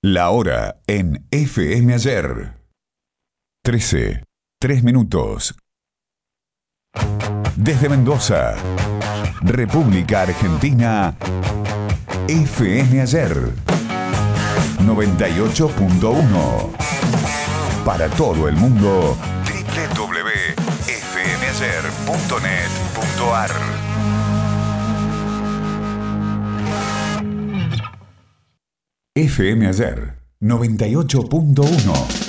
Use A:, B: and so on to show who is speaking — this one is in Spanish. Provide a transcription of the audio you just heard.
A: La hora en FM Ayer. 13, 3 minutos. Desde Mendoza, República Argentina, FM Ayer 98.1. Para todo el mundo, www.fmayer.net.ar. FM Ayer 98.1.